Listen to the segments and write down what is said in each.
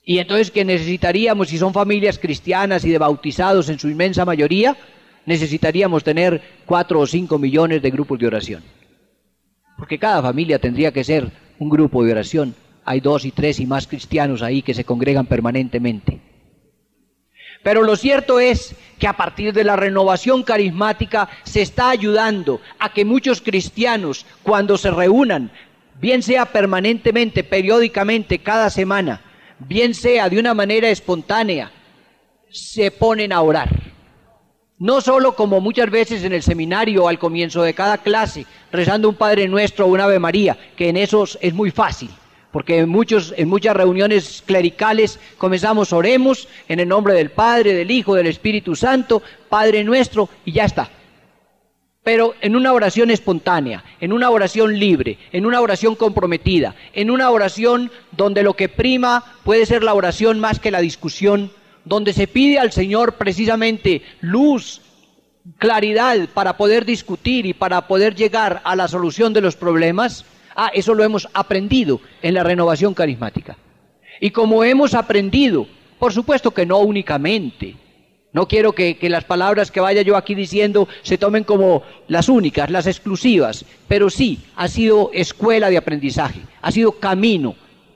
Y entonces que necesitaríamos, si son familias cristianas y de bautizados en su inmensa mayoría, necesitaríamos tener 4 o 5 millones de grupos de oración. Porque cada familia tendría que ser un grupo de oración. Hay 2 y 3 y más cristianos ahí que se congregan permanentemente. Pero lo cierto es que a partir de la renovación carismática se está ayudando a que muchos cristianos, cuando se reúnan, bien sea permanentemente, periódicamente, cada semana, bien sea de una manera espontánea, se ponen a orar. No solo como muchas veces en el seminario al comienzo de cada clase, rezando un Padre Nuestro o un Ave María, que en esos es muy fácil, porque en muchas reuniones clericales comenzamos, oremos en el nombre del Padre, del Hijo, del Espíritu Santo, Padre Nuestro, y ya está. Pero en una oración espontánea, en una oración libre, en una oración comprometida, en una oración donde lo que prima puede ser la oración más que la discusión, donde se pide al Señor precisamente luz, claridad para poder discutir y para poder llegar a la solución de los problemas. Eso lo hemos aprendido en la renovación carismática. Y como hemos aprendido, por supuesto que no únicamente, no quiero que las palabras que vaya yo aquí diciendo se tomen como las únicas, las exclusivas, pero sí, ha sido escuela de aprendizaje, ha sido camino.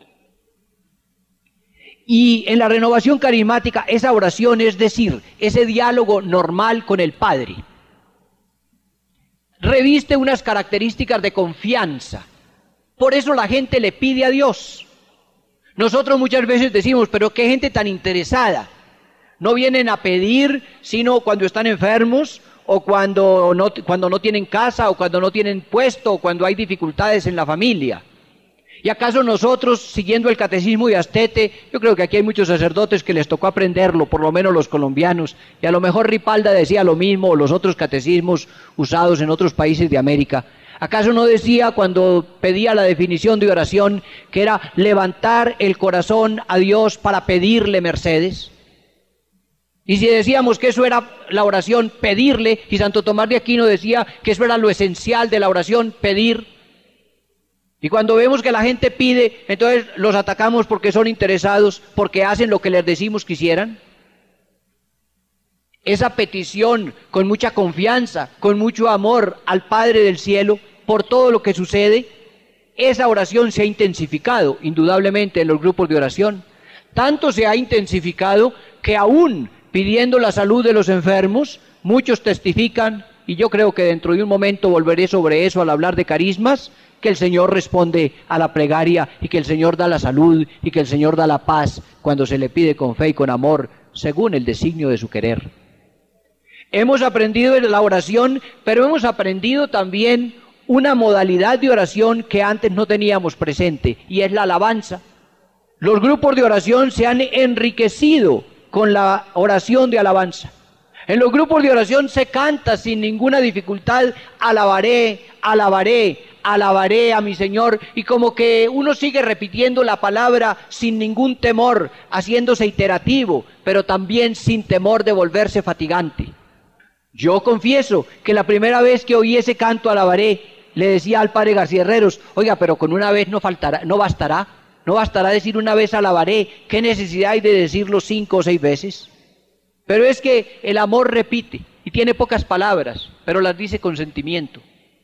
Y en la renovación carismática, esa oración, es decir, ese diálogo normal con el Padre, reviste unas características de confianza. Por eso la gente le pide a Dios. Nosotros muchas veces decimos, pero qué gente tan interesada. No vienen a pedir sino cuando están enfermos, o cuando no tienen casa, o cuando no tienen puesto, o cuando hay dificultades en la familia. ¿Y acaso nosotros, siguiendo el catecismo de Astete, yo creo que aquí hay muchos sacerdotes que les tocó aprenderlo, por lo menos los colombianos, y a lo mejor Ripalda decía lo mismo, o los otros catecismos usados en otros países de América, ¿acaso no decía cuando pedía la definición de oración que era levantar el corazón a Dios para pedirle mercedes? Y si decíamos que eso era la oración, pedirle, y Santo Tomás de Aquino decía que eso era lo esencial de la oración, pedir. Y cuando vemos que la gente pide, entonces los atacamos porque son interesados, porque hacen lo que les decimos que hicieran. Esa petición con mucha confianza, con mucho amor al Padre del Cielo, por todo lo que sucede, esa oración se ha intensificado, indudablemente, en los grupos de oración. Tanto se ha intensificado que aún pidiendo la salud de los enfermos, muchos testifican, y yo creo que dentro de un momento volveré sobre eso al hablar de carismas, que el Señor responde a la plegaria y que el Señor da la salud y que el Señor da la paz cuando se le pide con fe y con amor, según el designio de su querer. Hemos aprendido la oración, pero hemos aprendido también una modalidad de oración que antes no teníamos presente, y es la alabanza. Los grupos de oración se han enriquecido con la oración de alabanza. En los grupos de oración se canta sin ninguna dificultad, alabaré, alabaré, alabaré a mi Señor, y como que uno sigue repitiendo la palabra sin ningún temor, haciéndose iterativo, pero también sin temor de volverse fatigante. Yo confieso que la primera vez que oí ese canto alabaré, le decía al padre García Herreros, oiga, pero con una vez no bastará decir una vez alabaré, ¿qué necesidad hay de decirlo 5 o 6 veces? Pero es que el amor repite y tiene pocas palabras, pero las dice con sentimiento.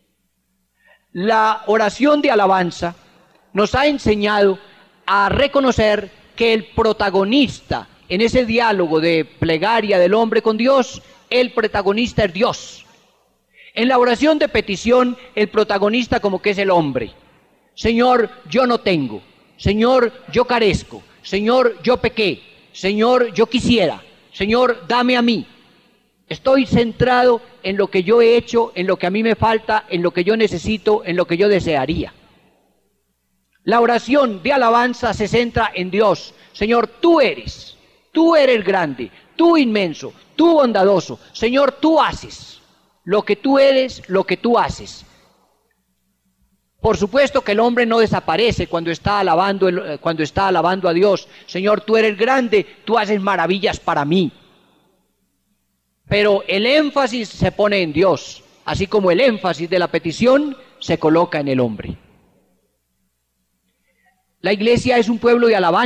La oración de alabanza nos ha enseñado a reconocer que el protagonista en ese diálogo de plegaria del hombre con Dios, el protagonista es Dios. En la oración de petición, el protagonista como que es el hombre. Señor, yo no tengo. Señor, yo carezco. Señor, yo pequé. Señor, yo quisiera. Señor, dame a mí. Estoy centrado en lo que yo he hecho, en lo que a mí me falta, en lo que yo necesito, en lo que yo desearía. La oración de alabanza se centra en Dios. Señor, tú eres grande, tú inmenso, tú bondadoso. Señor, tú haces lo que tú eres, lo que tú haces. Por supuesto que el hombre no desaparece cuando está alabando a Dios. Señor, tú eres grande, tú haces maravillas para mí. Pero el énfasis se pone en Dios, así como el énfasis de la petición se coloca en el hombre. La iglesia es un pueblo de alabanza.